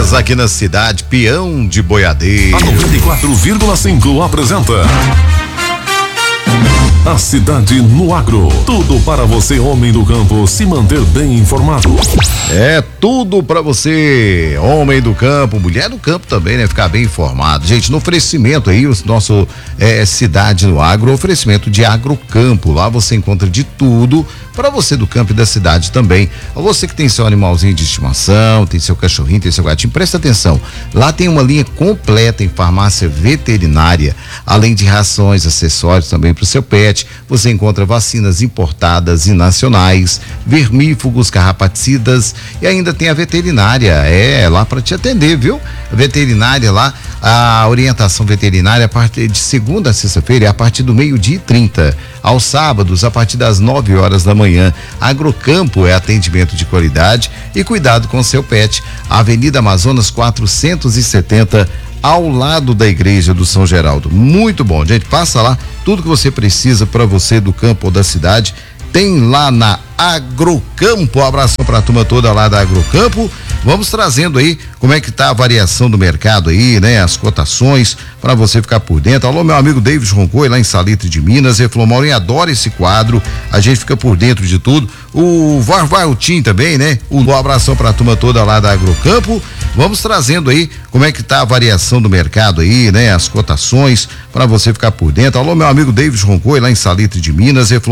Minas, aqui na cidade, peão de boiadeiro. A 94,5 apresenta A Cidade no Agro. Tudo para você, homem do campo, se manter bem informado. É tudo para você, homem do campo, mulher do campo também, né? Ficar bem informado. Gente, no oferecimento aí, o nosso Cidade no Agro, oferecimento de Agrocampo. Lá você encontra de tudo para você do campo e da cidade também. Você que tem seu animalzinho de estimação, tem seu cachorrinho, tem seu gatinho, presta atenção. Lá tem uma linha completa em farmácia veterinária, além de rações, acessórios também para o seu pet. Você encontra vacinas importadas e nacionais, vermífugos, carrapaticidas e ainda tem a veterinária, lá para te atender, viu? A veterinária lá, a orientação veterinária a partir de segunda a sexta-feira é a partir do 12:30, aos sábados a partir das 9 horas da manhã. Agrocampo é atendimento de qualidade e cuidado com seu pet. Avenida Amazonas 470, ao lado da igreja do São Geraldo. Muito bom, gente, passa lá, tudo que você precisa para você do campo ou da cidade tem lá na Agrocampo. Um abraço para a turma toda lá da Agrocampo. Vamos trazendo aí como é que tá a variação do mercado aí, né? As cotações para você ficar por dentro. Alô, meu amigo David Roncoi lá em Salitre de Minas, ele falou: Maurinho, adora esse quadro, a gente fica por dentro de tudo. O Varvaltim também, né? Um abração para a turma toda lá da Agrocampo. Vamos trazendo aí como é que tá a variação do mercado aí, né? As cotações para você ficar por dentro. Alô, meu amigo David Roncoi lá em Salitre de Minas, ele falou: